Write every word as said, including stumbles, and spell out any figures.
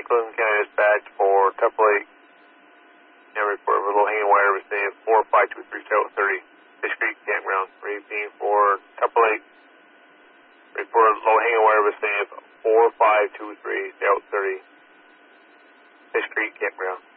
Franklin County Dispatch for Tupper Lake. Now report of a low hanging wire within four five two three South thirty, Fish Creek Campground. Repeating for Tupper Lake. Report of low hanging wire within four five two three South thirty, Fish Creek Campground.